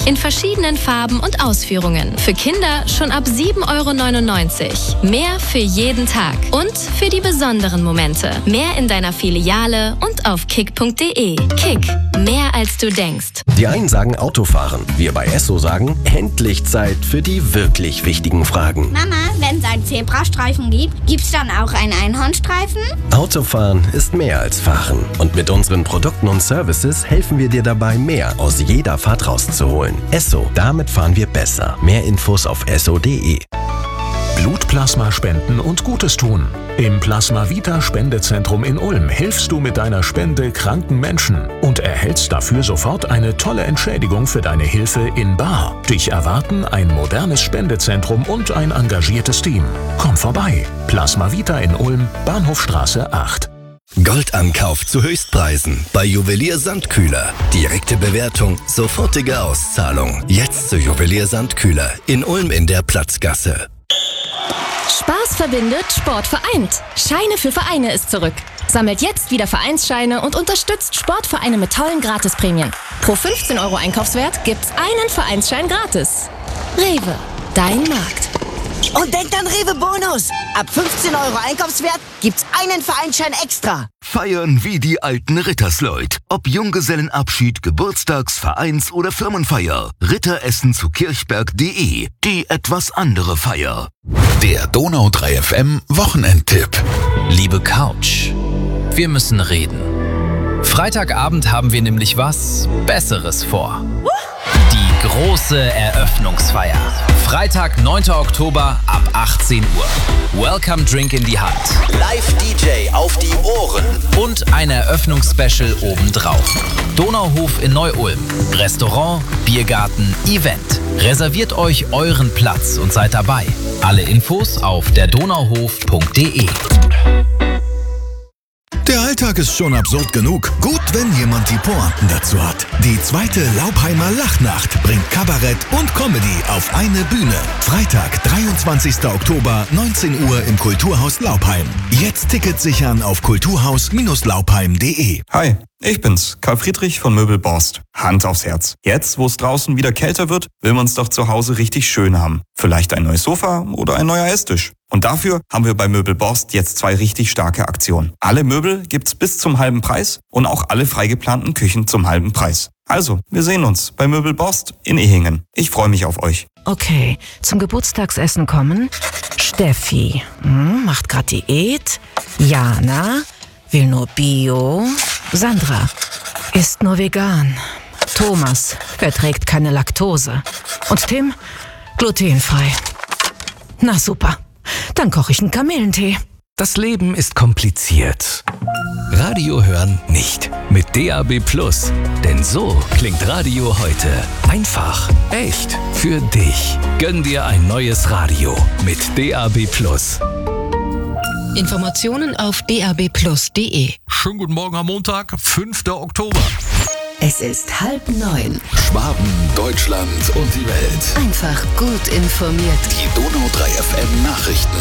In verschiedenen Farben und Ausführungen. Für Kinder schon ab 7,99 €. Mehr für jeden Tag. Und für die besonderen Momente. Mehr in deiner Filiale und auf kick.de. Kick. Mehr als du denkst. Die einen sagen Autofahren. Wir bei Esso sagen, endlich Zeit für die wirklich wichtigen Fragen. Mama, wenn es einen Zebrastreifen gibt, gibt's dann auch einen Einhornstreifen? Autofahren ist mehr als Fahren. Und mit unseren Produkten und Services helfen wir dir dabei, mehr aus jeder Fahrt rauszuholen. Esso, damit fahren wir besser. Mehr Infos auf esso.de. Blutplasma spenden und Gutes tun. Im Plasma Vita Spendezentrum in Ulm hilfst du mit deiner Spende kranken Menschen und erhältst dafür sofort eine tolle Entschädigung für deine Hilfe in bar. Dich erwarten ein modernes Spendezentrum und ein engagiertes Team. Komm vorbei. Plasma Vita in Ulm, Bahnhofstraße 8. Goldankauf zu Höchstpreisen bei Juwelier Sandkühler. Direkte Bewertung, sofortige Auszahlung. Jetzt zu Juwelier Sandkühler in Ulm in der Platzgasse. Spaß verbindet, Sport vereint. Scheine für Vereine ist zurück. Sammelt jetzt wieder Vereinsscheine und unterstützt Sportvereine mit tollen Gratisprämien. Pro 15 € Einkaufswert gibt's einen Vereinsschein gratis. Rewe, dein Markt. Und denkt an Rewe Bonus. Ab 15 € Einkaufswert gibt's einen Vereinsschein extra. Feiern wie die alten Rittersleut. Ob Junggesellenabschied, Geburtstags-, Vereins- oder Firmenfeier. Ritteressen zu kirchberg.de. Die etwas andere Feier. Der Donau 3 FM Wochenendtipp. Liebe Couch, wir müssen reden. Freitagabend haben wir nämlich was Besseres vor. Die große Eröffnungsfeier. Freitag, 9. Oktober ab 18 Uhr. Welcome Drink in die Hand. Live-DJ auf die Ohren. Und ein Eröffnungsspecial obendrauf. Donauhof in Neu-Ulm. Restaurant, Biergarten, Event. Reserviert euch euren Platz und seid dabei. Alle Infos auf derdonauhof.de. Der Alltag ist schon absurd genug. Gut, wenn jemand die Pointen dazu hat. Die zweite Laupheimer Lachnacht bringt Kabarett und Comedy auf eine Bühne. Freitag, 23. Oktober, 19 Uhr im Kulturhaus Laupheim. Jetzt Tickets sichern auf kulturhaus-laupheim.de. Hi, ich bin's, Karl Friedrich von Möbel Borst. Hand aufs Herz. Jetzt, wo es draußen wieder kälter wird, will man's doch zu Hause richtig schön haben. Vielleicht ein neues Sofa oder ein neuer Esstisch. Und dafür haben wir bei Möbel Borst jetzt 2 richtig starke Aktionen. Alle Möbel gibt's bis zum halben Preis und auch alle frei geplanten Küchen zum halben Preis. Also, wir sehen uns bei Möbel Borst in Ehingen. Ich freue mich auf euch. Okay, zum Geburtstagsessen kommen Steffi, macht grad Diät. Jana, will nur Bio. Sandra, isst nur vegan. Thomas, verträgt keine Laktose. Und Tim, glutenfrei. Na super, dann koche ich einen Kamillentee. Das Leben ist kompliziert. Radio hören nicht. Mit DAB+. Denn so klingt Radio heute. Einfach, echt, für dich. Gönn dir ein neues Radio mit DAB+. Informationen auf dabplus.de. Schönen guten Morgen am Montag, 5. Oktober. Es ist 8:30. Schwaben, Deutschland und die Welt. Einfach gut informiert. Die Donau 3 FM Nachrichten.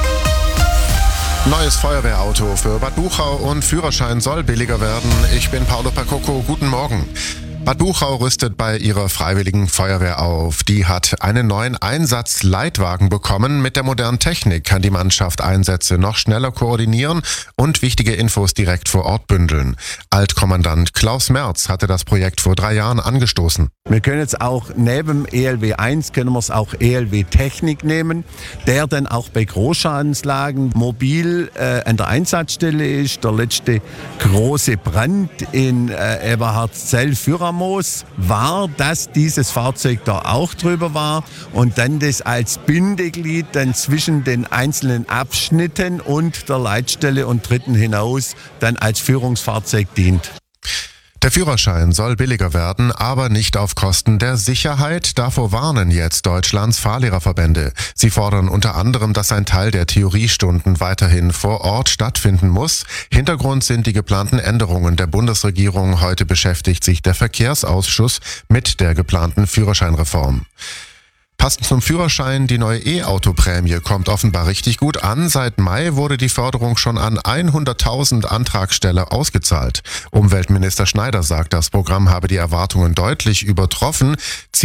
Neues Feuerwehrauto für Bad Buchau und Führerschein soll billiger werden. Ich bin Paolo Pacocco, guten Morgen. Bad Buchau rüstet bei ihrer Freiwilligen Feuerwehr auf. Die hat einen neuen Einsatzleitwagen bekommen. Mit der modernen Technik kann die Mannschaft Einsätze noch schneller koordinieren und wichtige Infos direkt vor Ort bündeln. Altkommandant Klaus Merz hatte das Projekt vor 3 Jahren angestoßen. Wir können jetzt auch neben ELW 1 können wir es auch ELW Technik nehmen, der dann auch bei Großschadenslagen mobil an der Einsatzstelle ist. Der letzte große Brand in Eberhardzell Führermoos war, dass dieses Fahrzeug da auch drüber war und dann das als Bindeglied dann zwischen den einzelnen Abschnitten und der Leitstelle und Dritten hinaus dann als Führungsfahrzeug dient. Der Führerschein soll billiger werden, aber nicht auf Kosten der Sicherheit. Davor warnen jetzt Deutschlands Fahrlehrerverbände. Sie fordern unter anderem, dass ein Teil der Theoriestunden weiterhin vor Ort stattfinden muss. Hintergrund sind die geplanten Änderungen der Bundesregierung. Heute beschäftigt sich der Verkehrsausschuss mit der geplanten Führerscheinreform. Passend zum Führerschein, die neue E-Auto-Prämie kommt offenbar richtig gut an. Seit Mai wurde die Förderung schon an 100.000 Antragsteller ausgezahlt. Umweltminister Schneider sagt, das Programm habe die Erwartungen deutlich übertroffen.